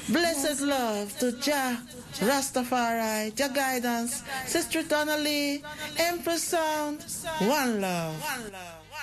Blessed love to Jah, Rastafari, Jah guidance, Sister Donnelly, Empress Sound, one love.